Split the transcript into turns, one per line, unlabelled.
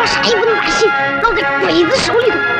啥也不能打信，落在鬼子手里头。